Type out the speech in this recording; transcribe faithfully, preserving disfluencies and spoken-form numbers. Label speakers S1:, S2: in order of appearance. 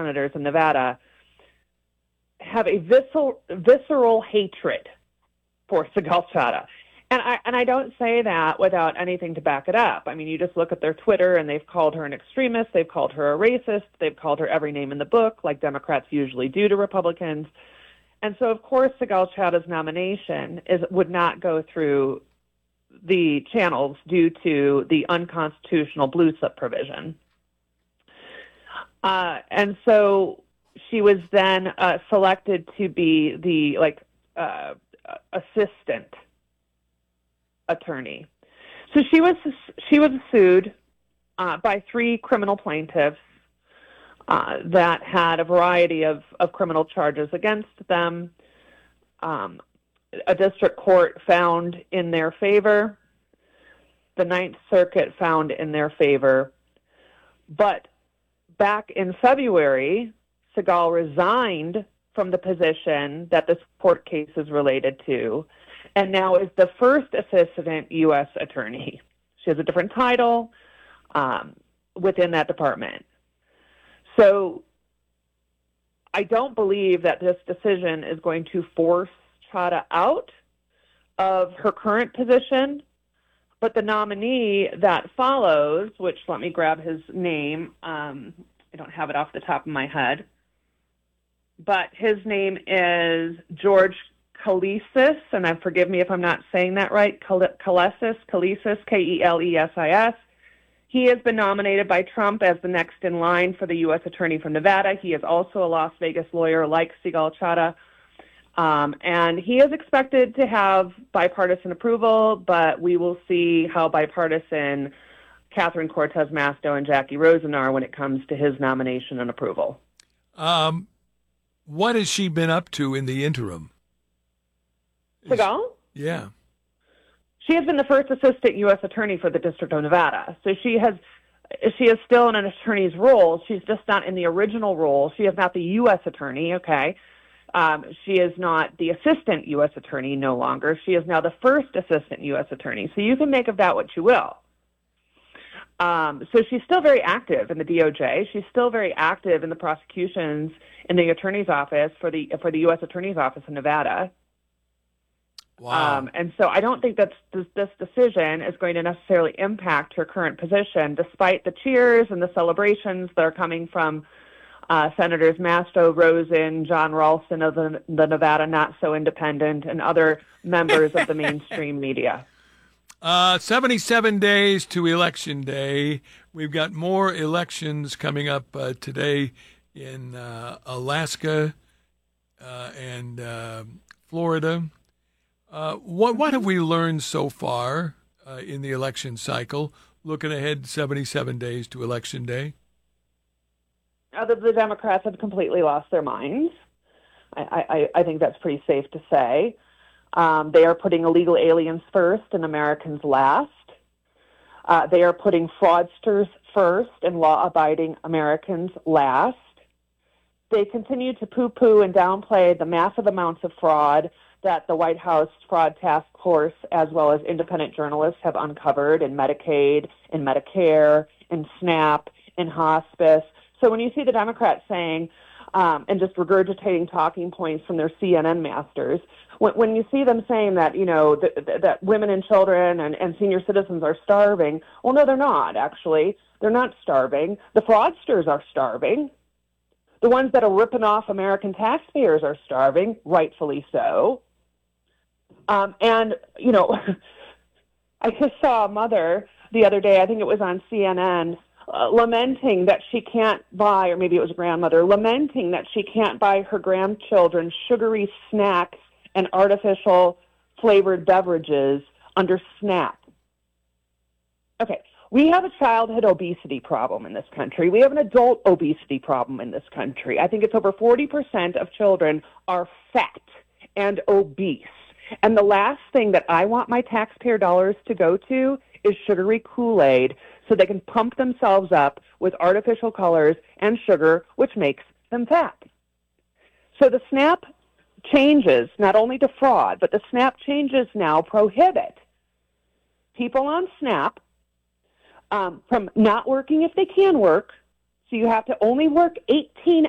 S1: senators in Nevada have a visceral, visceral hatred for Sigal Chattah. And I, and I don't say that without anything to back it up. I mean, you just look at their Twitter, and they've called her an extremist, they've called her a racist, they've called her every name in the book, like Democrats usually do to Republicans. And so, of course, Sigal Chattah's nomination is would not go through the channels due to the unconstitutional blue slip provision. Uh, and so she was then uh, selected to be the, like, uh, assistant attorney. So she was she was sued uh, by three criminal plaintiffs uh, that had a variety of, of criminal charges against them. Um, a district court found in their favor. The Ninth Circuit found in their favor. But back in February, Sigal resigned from the position that this court case is related to, and now is the first assistant U S attorney. She has a different title um, within that department. So I don't believe that this decision is going to force Chattah out of her current position, but the nominee that follows, which let me grab his name, um, I don't have it off the top of my head, but his name is George Kelesis, and I forgive me if I'm not saying that right, Kelesis, Kelesis, K E L E S I S. He has been nominated by Trump as the next in line for the U S attorney from Nevada. He is also a Las Vegas lawyer like Sigal Chattah, um, and he is expected to have bipartisan approval, but we will see how bipartisan Catherine Cortez Masto and Jackie Rosen are when it comes to his nomination and approval.
S2: Um, what has she been up to in the interim?
S1: Sigal?
S2: Yeah.
S1: She has been the first assistant U S attorney for the District of Nevada. So she has, she is still in an attorney's role. She's just not in the original role. She is not the U S attorney, okay? Um, she is not the assistant U S attorney no longer. She is now the first assistant U S attorney. So you can make of that what you will. Um, so she's still very active in the D O J. She's still very active in the prosecutions in the attorney's office for the for the U S attorney's office in Nevada.
S2: Wow.
S1: Um, and so I don't think that this, this decision is going to necessarily impact her current position, despite the cheers and the celebrations that are coming from uh, Senators Masto, Rosen, John Ralston of the, the Nevada Not So Independent, and other members of the mainstream media.
S2: Uh, seventy-seven days to Election Day. We've got more elections coming up uh, today in uh, Alaska uh, and uh, Florida. Uh, what what have we learned so far uh, in the election cycle? Looking ahead, seventy-seven days to Election Day.
S1: Uh, the, the Democrats have completely lost their minds. I, I, I think that's pretty safe to say. Um, they are putting illegal aliens first and Americans last. Uh, they are putting fraudsters first and law-abiding Americans last. They continue to poo-poo and downplay the massive amounts of fraud that the White House Fraud Task Force, as well as independent journalists, have uncovered in Medicaid, in Medicare, in SNAP, in hospice. So when you see the Democrats saying, um, and just regurgitating talking points from their C N N masters, when, when you see them saying that, you know, th- th- that women and children and, and senior citizens are starving, well, no, they're not, actually. They're not starving. The fraudsters are starving. The ones that are ripping off American taxpayers are starving, rightfully so. Um, and, you know, I just saw a mother the other day, I think it was on C N N, uh, lamenting that she can't buy, or maybe it was a grandmother, lamenting that she can't buy her grandchildren sugary snacks and artificial flavored beverages under SNAP. Okay, we have a childhood obesity problem in this country. We have an adult obesity problem in this country. I think it's over forty percent of children are fat and obese. And the last thing that I want my taxpayer dollars to go to is sugary Kool-Aid so they can pump themselves up with artificial colors and sugar, which makes them fat. So the SNAP changes not only to fraud, but the SNAP changes now prohibit people on SNAP um, from not working if they can work. So you have to only work eighteen